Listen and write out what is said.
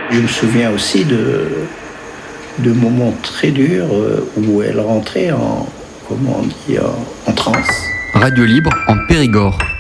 Je me souviens aussi de moments très durs où elle rentrait en transe. Radio Libre en Périgord.